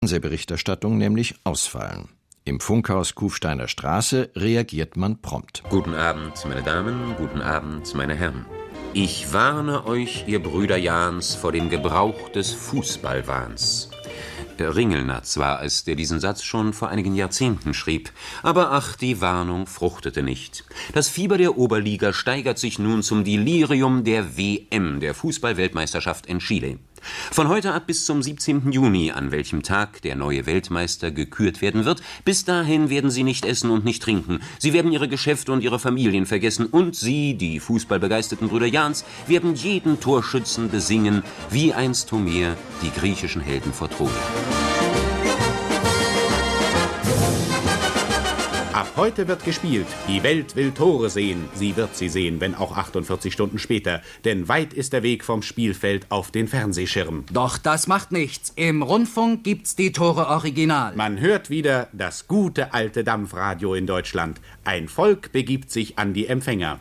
Fernsehberichterstattung nämlich ausfallen. Im Funkhaus Kufsteiner Straße reagiert man prompt. Guten Abend, meine Damen, guten Abend, meine Herren. Ich warne euch, ihr Brüder Jahns, vor dem Gebrauch des Fußballwahns. Ringelnatz war es, der diesen Satz schon vor einigen Jahrzehnten schrieb. Aber ach, die Warnung fruchtete nicht. Das Fieber der Oberliga steigert sich nun zum Delirium der WM, der Fußball-Weltmeisterschaft in Chile. Von heute ab bis zum 17. Juni, an welchem Tag der neue Weltmeister gekürt werden wird, bis dahin werden sie nicht essen und nicht trinken. Sie werden ihre Geschäfte und ihre Familien vergessen. Und sie, die fußballbegeisterten Brüder Jahns, werden jeden Torschützen besingen, wie einst Homer die griechischen Helden vor Troja. Ab heute wird gespielt. Die Welt will Tore sehen. Sie wird sie sehen, wenn auch 48 Stunden später. Denn weit ist der Weg vom Spielfeld auf den Fernsehschirm. Doch das macht nichts. Im Rundfunk gibt's die Tore original. Man hört wieder das gute alte Dampfradio in Deutschland. Ein Volk begibt sich an die Empfänger.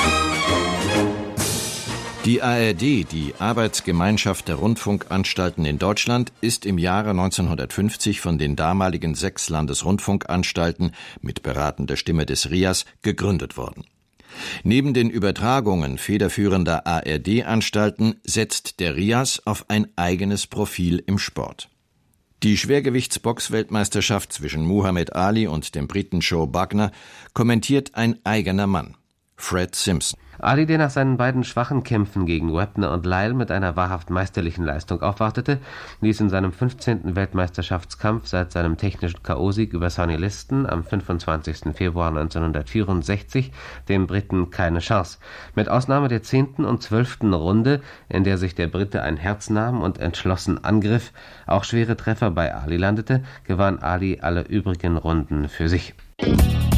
Die ARD, die Arbeitsgemeinschaft der Rundfunkanstalten in Deutschland, ist im Jahre 1950 von den damaligen 6 Landesrundfunkanstalten mit beratender Stimme des RIAS gegründet worden. Neben den Übertragungen federführender ARD-Anstalten setzt der RIAS auf ein eigenes Profil im Sport. Die Schwergewichtsbox-Weltmeisterschaft zwischen Muhammad Ali und dem Briten Joe Bugner kommentiert ein eigener Mann, Fred Simpson. Ali, der nach seinen beiden schwachen Kämpfen gegen Webner und Lyle mit einer wahrhaft meisterlichen Leistung aufwartete, ließ in seinem 15. Weltmeisterschaftskampf seit seinem technischen K.O.-Sieg über Sonny Liston am 25. Februar 1964 dem Briten keine Chance. Mit Ausnahme der 10. und 12. Runde, in der sich der Brite ein Herz nahm und entschlossen angriff, auch schwere Treffer bei Ali landete, gewann Ali alle übrigen Runden für sich.